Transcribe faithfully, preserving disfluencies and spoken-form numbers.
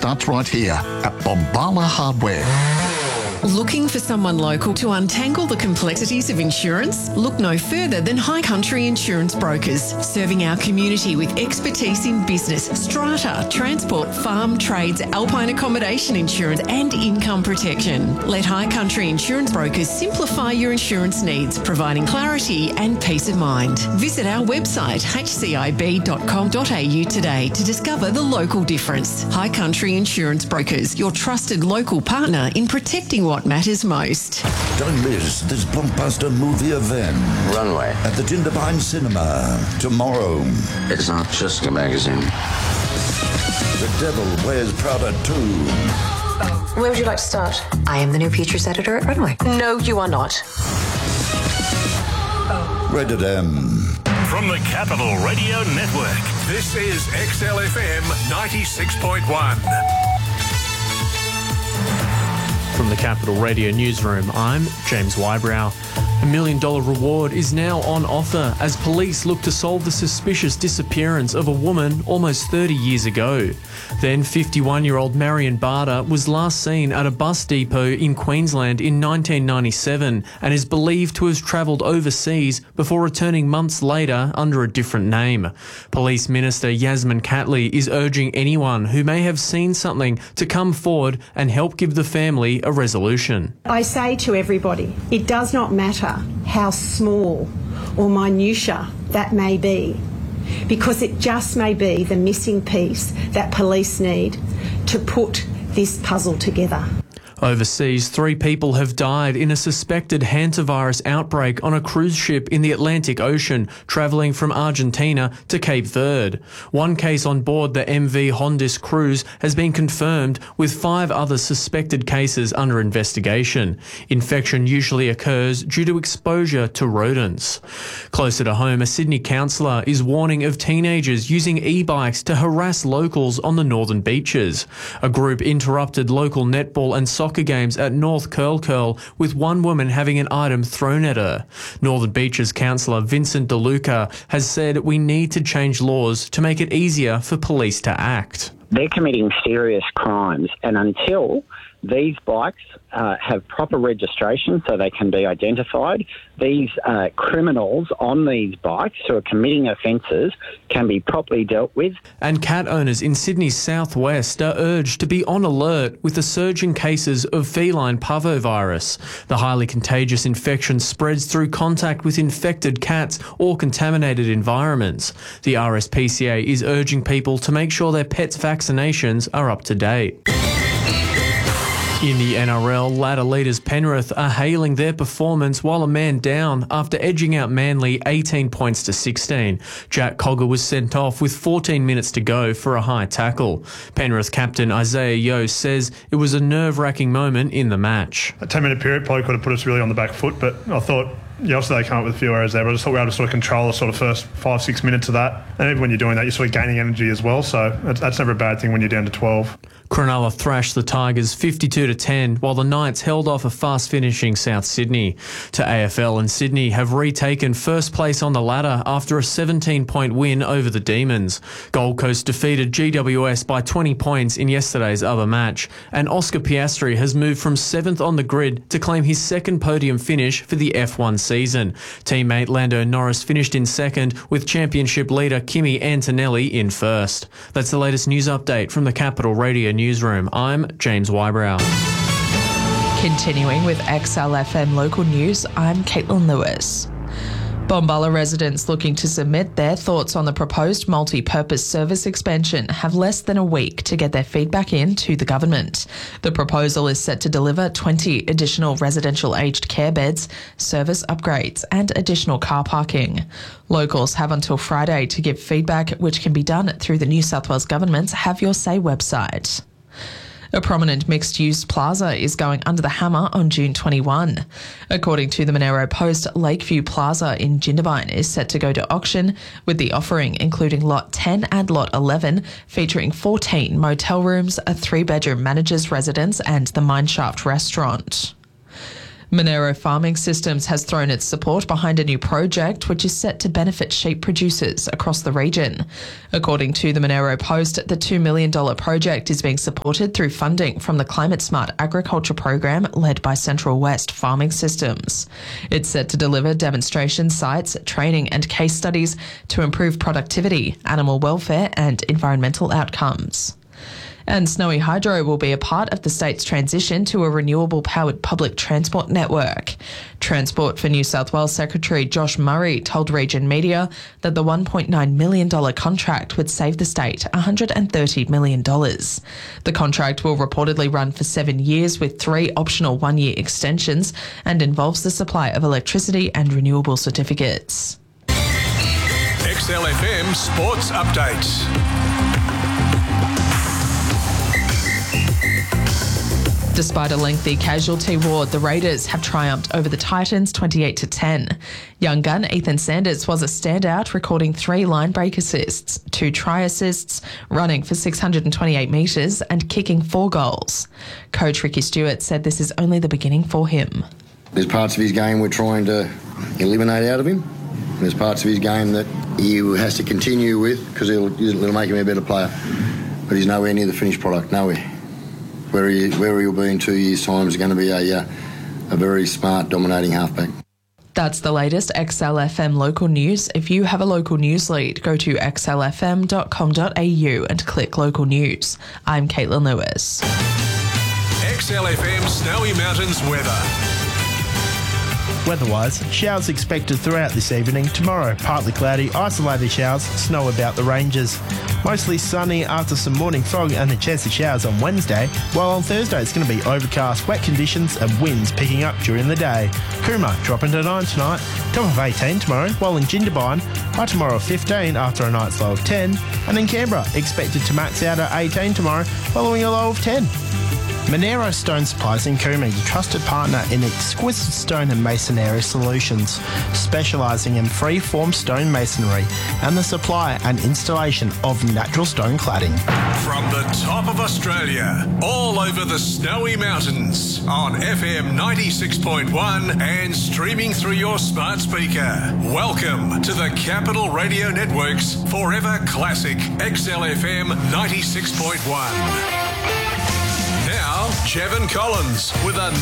starts right here at Bombala Hardware. Looking for someone local to untangle the complexities of insurance? Look no further than High Country Insurance Brokers, serving our community with expertise in business, strata, transport, farm, trades, alpine accommodation insurance and income protection. Let High Country Insurance Brokers simplify your insurance needs, providing clarity and peace of mind. Visit our website h c i b dot com dot a u today to discover the local difference. High Country Insurance Brokers, your trusted local partner in protecting what matters most. Don't miss this blockbuster movie event. Runway. At the Jindabyne Cinema tomorrow. It's not just a magazine. The Devil Wears Prada two. Where would you like to start? I am the new features editor at Runway. No, you are not. Rated M. From the Capital Radio Network, this is X L F M ninety-six point one. From the Capital Radio Newsroom, I'm James Wybrow. A million dollar reward is now on offer as police look to solve the suspicious disappearance of a woman almost thirty years ago. Then fifty-one-year-old Marion Barter was last seen at a bus depot in Queensland in nineteen ninety-seven and is believed to have travelled overseas before returning months later under a different name. Police Minister Yasmin Catley is urging anyone who may have seen something to come forward and help give the family a resolution. I say to everybody, it does not matter how small or minutiae that may be, because it just may be the missing piece that police need to put this puzzle together. Overseas, three people have died in a suspected hantavirus outbreak on a cruise ship in the Atlantic Ocean travelling from Argentina to Cape Verde. One case on board the M V Hondis cruise has been confirmed, with five other suspected cases under investigation. Infection usually occurs due to exposure to rodents. Closer to home, a Sydney councillor is warning of teenagers using e-bikes to harass locals on the northern beaches. A group interrupted local netball and soccer games at North Curl Curl, with one woman having an item thrown at her. Northern Beaches councillor Vincent DeLuca has said we need to change laws to make it easier for police to act. They're committing serious crimes, and until these bikes uh, have proper registration so they can be identified, these uh, criminals on these bikes who are committing offences can be properly dealt with. And cat owners in Sydney's southwest are urged to be on alert with the surge in cases of feline parvovirus. The highly contagious infection spreads through contact with infected cats or contaminated environments. The R S P C A is urging people to make sure their pets' vaccinations are up to date. In the N R L, ladder leaders Penrith are hailing their performance while a man down after edging out Manly eighteen points to sixteen. Jack Cogger was sent off with fourteen minutes to go for a high tackle. Penrith captain Isaiah Yeo says it was a nerve-wracking moment in the match. A ten-minute period probably could have put us really on the back foot, but I thought, yeah, obviously they come up with a few errors there, but I just thought we were able to sort of control the sort of first five, six minutes of that. And even when you're doing that, you're sort of gaining energy as well, so that's, that's never a bad thing when you're down to twelve. Cronulla thrashed the Tigers fifty-two to ten, while the Knights held off a fast-finishing South Sydney. To A F L and Sydney have retaken first place on the ladder after a seventeen-point win over the Demons. Gold Coast defeated G W S by twenty points in yesterday's other match, and Oscar Piastri has moved from seventh on the grid to claim his second podium finish for the F one season. Teammate Lando Norris finished in second, with championship leader Kimi Antonelli in first. That's the latest news update from the Capital Radio Newsroom. I'm James Wybrow. Continuing with X L F M local news, I'm Caitlin Lewis. Bombala residents looking to submit their thoughts on the proposed multi-purpose service expansion have less than a week to get their feedback in to the government. The proposal is set to deliver twenty additional residential aged care beds, service upgrades and additional car parking. Locals have until Friday to give feedback, which can be done through the New South Wales Government's Have Your Say website. A prominent mixed-use plaza is going under the hammer on June twenty-first. According to the Monero Post, Lakeview Plaza in Jindabyne is set to go to auction, with the offering including Lot ten and Lot eleven, featuring fourteen motel rooms, a three-bedroom manager's residence and the Mineshaft restaurant. Monero Farming Systems has thrown its support behind a new project which is set to benefit sheep producers across the region. According to the Monero Post, the two million dollars project is being supported through funding from the Climate Smart Agriculture Program led by Central West Farming Systems. It's set to deliver demonstration sites, training and case studies to improve productivity, animal welfare and environmental outcomes. And Snowy Hydro will be a part of the state's transition to a renewable-powered public transport network. Transport for New South Wales Secretary Josh Murray told Region Media that the one point nine million dollars contract would save the state one hundred thirty million dollars. The contract will reportedly run for seven years with three optional one-year extensions and involves the supply of electricity and renewable certificates. X L F M Sports Update. Despite a lengthy casualty war, the Raiders have triumphed over the Titans twenty-eight to ten. Young gun Ethan Sanders was a standout, recording three line break assists, two try assists, running for six hundred twenty-eight metres and kicking four goals. Coach Ricky Stewart said this is only the beginning for him. There's parts of his game we're trying to eliminate out of him. There's parts of his game that he has to continue with because it'll, it'll make him a better player. But he's nowhere near the finished product, nowhere. Where, he, where he'll be in two years' time is going to be a, uh, a very smart, dominating halfback. That's the latest X L F M local news. If you have a local news lead, go to x l f m dot com dot a u and click local news. I'm Caitlin Lewis. X L F M Snowy Mountains weather. Weather-wise, showers expected throughout this evening. Tomorrow, partly cloudy, isolated showers, snow about the ranges. Mostly sunny after some morning fog and a chance of showers on Wednesday, while on Thursday it's going to be overcast, wet conditions and winds picking up during the day. Cooma dropping to nine tonight, top of eighteen tomorrow, while in Jindabyne, high tomorrow of fifteen after a night's low of ten, and in Canberra expected to max out at eighteen tomorrow, following a low of ten. Monero Stone Supplies in Cooma, your trusted partner in exquisite stone and masonry solutions, specialising in free-form stone masonry and the supply and installation of natural stone cladding. From the top of Australia, all over the Snowy Mountains, on F M ninety-six point one and streaming through your smart speaker. Welcome to the Capital Radio Network's Forever Classic X L F M ninety-six point one. Now, Jevon Collins with